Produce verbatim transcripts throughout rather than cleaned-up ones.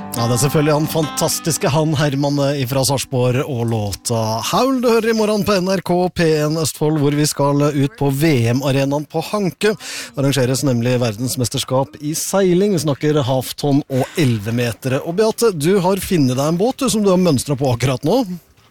Ja, det er selvfølgelig han fantastiske Han Herman fra Sarpsborg og låta Haul. Du hører i morgen på N R K P en Østfold, hvor vi skal ut på V M-arenaen på Hanke. Arrangeres nemlig verdensmesterskap i seiling. Vi snakker halvtonn og elleve metere. Og Beate, du har finnet deg en båt du, som du har mønstret på akkurat nå.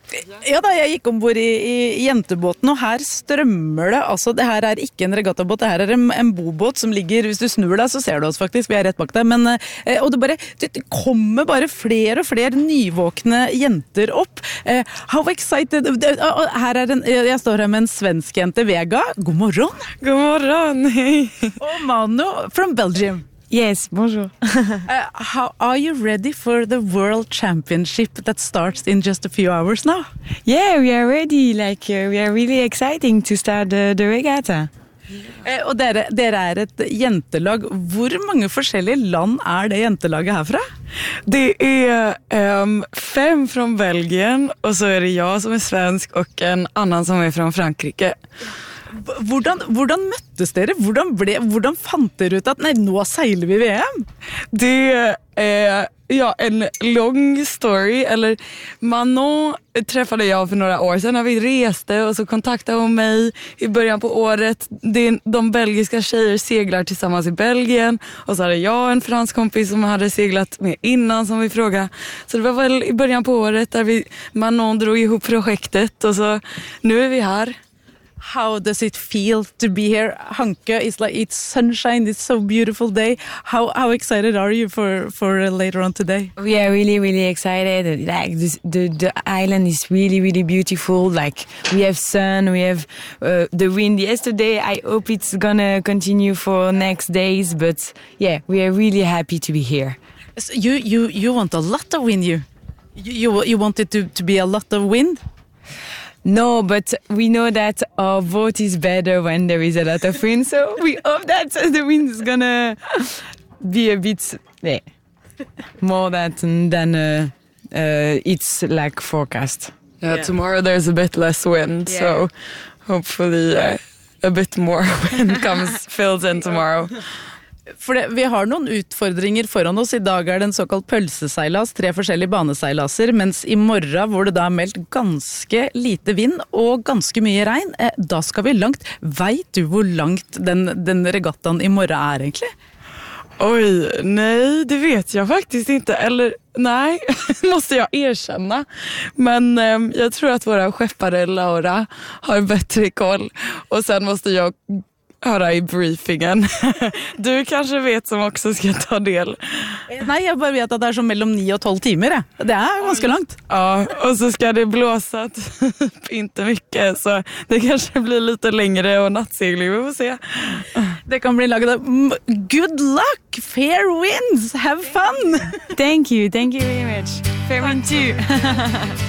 Ja da, jeg gikk ombord i, i jentebåten, og her strømmer det, altså det her er ikke en regattabåt, det her er en, en bobåt som ligger, hvis du snur deg så ser du oss faktisk, vi er rett bak deg, men, eh, og det bare, det kommer bare flere og flere nyvåkne jenter opp. Eh, how excited, her er en, jeg står her med en svensk jente, Vega, god morgen. God morgen, hej. Og Manu from Belgium. Yes, bonjour. uh, how are you ready for the World Championship that starts in just a few hours now? Yeah, we are ready. Like uh, we are really exciting to start the, the regatta. Uh, og dere, dere er et jentelag. Hvor mange forskjellige land er det jentelaget herfra? Det er um, fem fra Belgien, og så er det jeg som er svensk, og en annen som er fra Frankrike. Hvordan, hvordan møttes dere? Hvordan, ble, hvordan fant dere ut at nei, nå seiler vi V M? Det är ja, en lång story. Eller Manon träffade jag för några år sedan när vi reste, och så kontaktade hon mig i början på året. Det, de belgiska tjejer seglar tillsammans i Belgien, och så hade jag en fransk kompis som hade seglat med innan som vi frågade. Så det var väl i början på året där vi, Manon drog ihop projektet, och så nu är vi här. How does it feel to be here? Hanke is like, it's sunshine, it's so beautiful day. How how excited are you for for uh, later on today? We are really really excited. Like this, the the island is really really beautiful. Like we have sun, we have uh, the wind yesterday. I hope it's gonna continue for next days, but yeah, we are really happy to be here. So you you you want a lot of wind, you you you, you want it to to be a lot of wind? No, but we know that our boat is better when there is a lot of wind, so we hope that the wind is gonna be a bit yeah, more than than uh, uh, it's like forecast. Yeah, yeah, tomorrow there's a bit less wind, yeah. So hopefully uh, a bit more wind comes fills in tomorrow. For det, vi har noen utfordringer foran oss. I dag er det en såkalt pølseseilas, tre forskjellige baneseilaser, mens i morgen hvor det da er meldt ganske lite vind og ganske mye regn, eh, da skal vi langt. Vet du hvor langt den, den regattaen i morgen er egentlig? Oj, nej, det vet jag faktiskt inte. Eller nej, måste jag erkänna. Men eh, jag tror att våra skeppare Laura har bättre koll. Och sen måste jag höra i briefingen. Du kanske vet som också ska ta del. Nej, jag bara vet att det är som mellom nio och tolv timmar. Det. det är ganska långt. Ja, och så ska det blåsa inte mycket, så det kanske blir lite längre och nattsegling, vi får se. Det kan bli laget. Good luck, fair winds, have fun. Thank you, thank you very much. Fair wind too.